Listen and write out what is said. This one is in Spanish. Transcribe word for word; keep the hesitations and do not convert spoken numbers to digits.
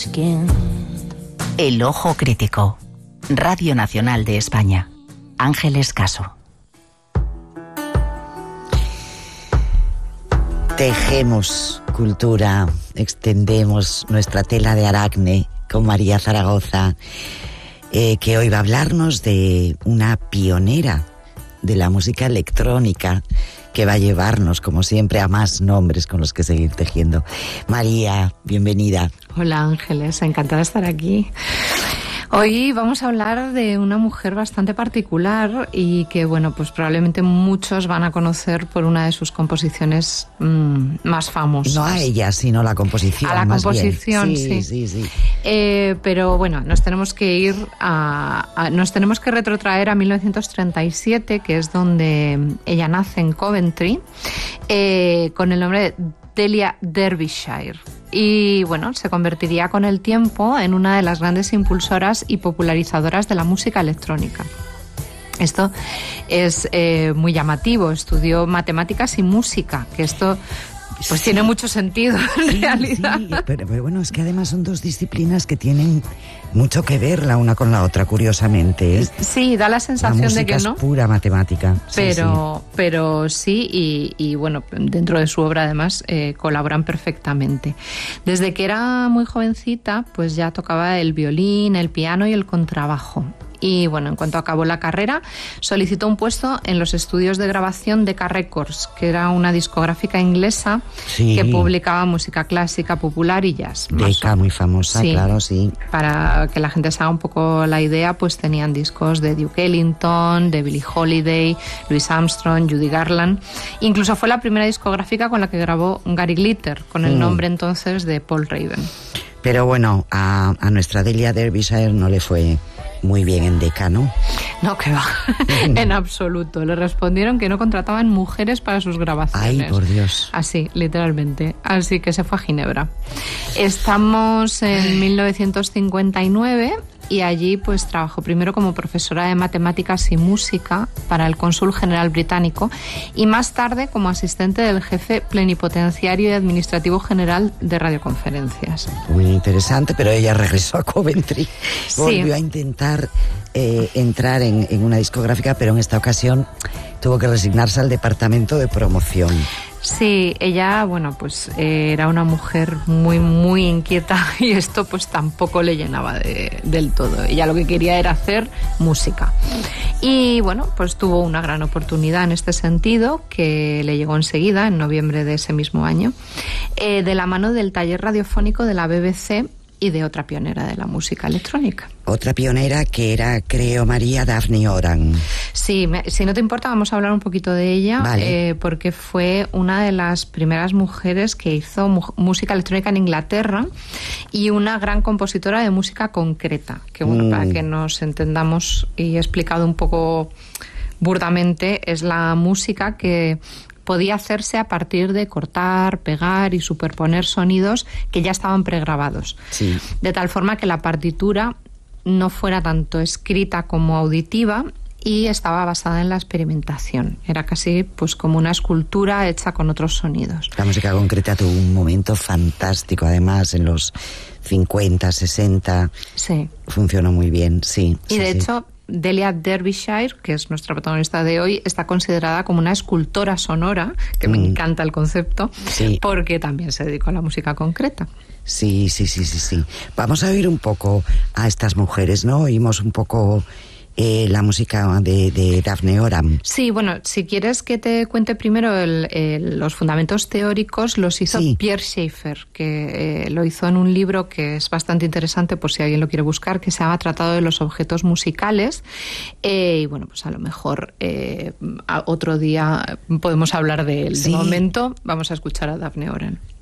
El Ojo Crítico. Radio Nacional de España. Ángeles Caso. Tejemos cultura, extendemos nuestra tela de aragne con María Zaragoza, eh, que hoy va a hablarnos de una pionera de la música electrónica que va a llevarnos, como siempre, a más nombres con los que seguir tejiendo. María, bienvenida. Hola Ángeles, encantada de estar aquí. Hoy vamos a hablar de una mujer bastante particular y que, bueno, pues probablemente muchos van a conocer por una de sus composiciones mmm, más famosas. No a ella, sino a la composición. A la más composición, bien. Sí, sí. sí, sí. Eh, pero bueno, nos tenemos que ir a, a... Nos tenemos que retrotraer a mil novecientos treinta y siete, que es donde ella nace en Coventry, eh, con el nombre de Delia Derbyshire. Y bueno, se convertiría con el tiempo en una de las grandes impulsoras y popularizadoras de la música electrónica. Esto es eh, muy llamativo. Estudió matemáticas y música, que esto pues sí. tiene mucho sentido en sí, realidad. Sí, pero, pero bueno, es que además son dos disciplinas que tienen mucho que ver la una con la otra, curiosamente, ¿eh? Sí, da la sensación la de que no. La música es pura matemática. Pero sí, sí. pero sí, y, y bueno, dentro de su obra además eh, colaboran perfectamente. Desde que era muy jovencita, pues ya tocaba el violín, el piano y el contrabajo. Y bueno, en cuanto acabó la carrera, solicitó un puesto en los estudios de grabación Decca Records, que era una discográfica inglesa sí. que publicaba música clásica, popular y jazz. Decca, muy famosa, sí. claro, sí. Para que la gente se haga un poco la idea, pues tenían discos de Duke Ellington, de Billie Holiday, Louis Armstrong, Judy Garland. Incluso fue la primera discográfica con la que grabó Gary Glitter, con el mm. nombre entonces de Paul Raven. Pero bueno, a, a nuestra Delia Derbyshire no le fue muy bien en Decca, ¿no? No, que va, en absoluto. Le respondieron que no contrataban mujeres para sus grabaciones. Ay, por Dios. Así, literalmente. Así que se fue a Ginebra. Estamos en mil novecientos cincuenta y nueve y allí pues trabajó primero como profesora de matemáticas y música para el cónsul general británico y más tarde como asistente del jefe plenipotenciario y administrativo general de radioconferencias. Muy interesante, pero ella regresó a Coventry. Sí. Volvió a intentar eh, entrar en, en una discográfica, pero en esta ocasión tuvo que resignarse al departamento de promoción. Sí, ella, bueno, pues eh, era una mujer muy, muy inquieta y esto pues tampoco le llenaba de, del todo. Ella lo que quería era hacer música. Y bueno, pues tuvo una gran oportunidad en este sentido que le llegó enseguida, en noviembre de ese mismo año, eh, de la mano del taller radiofónico de la B B C y de otra pionera de la música electrónica. Otra pionera que era, creo, María Daphne Oram. Sí, me, si no te importa vamos a hablar un poquito de ella, vale. eh, porque fue una de las primeras mujeres que hizo mu- música electrónica en Inglaterra y una gran compositora de música concreta, que bueno, mm. para que nos entendamos y he explicado un poco burdamente, es la música que podía hacerse a partir de cortar, pegar y superponer sonidos que ya estaban pregrabados. Sí. De tal forma que la partitura no fuera tanto escrita como auditiva y estaba basada en la experimentación. Era casi pues como una escultura hecha con otros sonidos. La música concreta tuvo un momento fantástico, además, en los cincuenta, sesenta. Sí. Funcionó muy bien, sí. Y sí, de sí. hecho, Delia Derbyshire, que es nuestra protagonista de hoy, está considerada como una escultora sonora, que mm. me encanta el concepto, sí. porque también se dedicó a la música concreta. Sí, sí, sí, sí, sí. Vamos a oír un poco a estas mujeres, ¿no? Oímos un poco eh, la música de, de Daphne Oram. Sí, bueno, si quieres que te cuente primero el, el, los fundamentos teóricos, los hizo sí. Pierre Schaeffer, que eh, lo hizo en un libro que es bastante interesante por si alguien lo quiere buscar, que se llama Tratado de los Objetos Musicales. Eh, y bueno, pues a lo mejor eh, a otro día podemos hablar de él. Sí. De momento vamos a escuchar a Daphne Oram.